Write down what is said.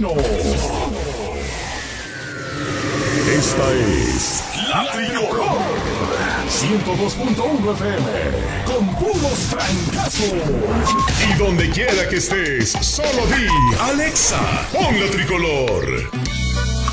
Vecino. Esta es La Tricolor 102.1 FM con puros francazos. Y donde quiera que estés, solo di Alexa, pon La Tricolor.